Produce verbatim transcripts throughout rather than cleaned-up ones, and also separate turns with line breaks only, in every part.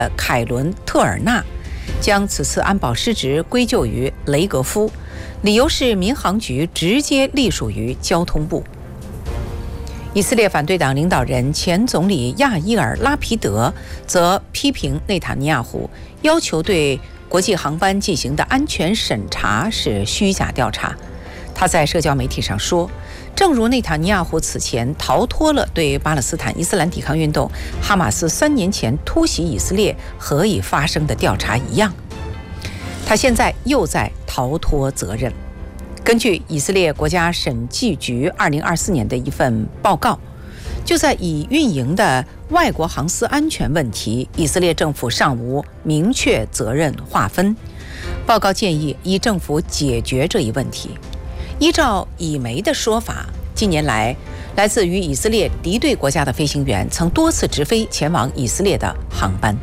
凯伦特尔纳将此次安保失职归咎于雷格夫，理由是民航局直接隶属于交通部。以色列反对党领导人前总理亚伊尔·拉皮德则批评内塔尼亚胡要求对国际航班进行的安全审查是虚假调查。他在社交媒体上说，正如内塔尼亚胡此前逃脱了对巴勒斯坦伊斯兰抵抗运动哈马斯三年前突袭以色列何以发生的调查一样，他现在又在逃脱责任。根据以色列国家审计局二零二四年的一份报告，就在已运营的外国航司安全问题，以色列政府尚无明确责任划分。报告建议以政府解决这一问题。依照以媒的说法，近年来来自于以色列敌对国家的飞行员曾多次直飞前往以色列的航班。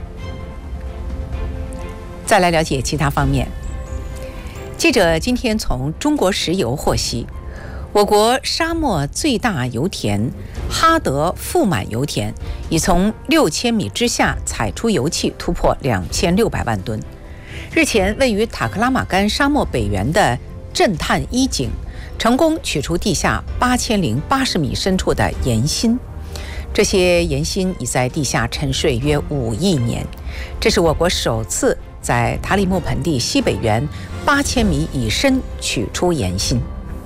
再来了解其他方面。记者今天从中国石油获悉，我国沙漠最大油田哈德富满油田已从六千米之下采出油气突破两千六百万吨。日前，位于塔克拉玛干沙漠北缘的震探一井成功取出地下八千零八十米深处的盐芯，这些盐芯已在地下沉睡约五亿年，这是我国首次在塔里木盆地西北缘八千米以深取出盐芯。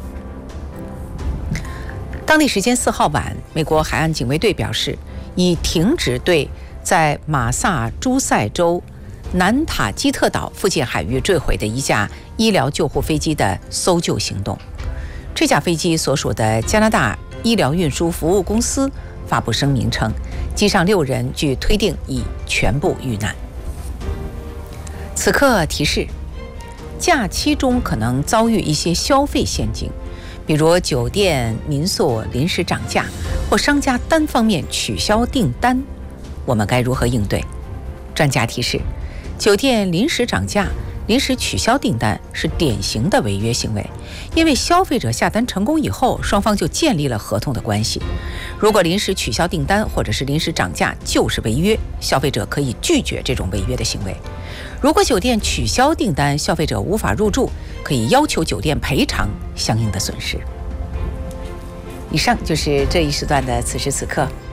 当地时间四号晚，美国海岸警卫队表示，已停止对在马萨诸塞州南塔基特岛附近海域坠毁的一架医疗救护飞机的搜救行动。这架飞机所属的加拿大医疗运输服务公司发布声明称，机上六人据推定已全部遇难。此刻提示，假期中可能遭遇一些消费陷阱，比如酒店、民宿临时涨价，或商家单方面取消订单，我们该如何应对？专家提示，酒店临时涨价、临时取消订单是典型的违约行为，因为消费者下单成功以后，双方就建立了合同的关系。如果临时取消订单或者是临时涨价就是违约，消费者可以拒绝这种违约的行为。如果酒店取消订单，消费者无法入住，可以要求酒店赔偿相应的损失。以上就是这一时段的此时此刻。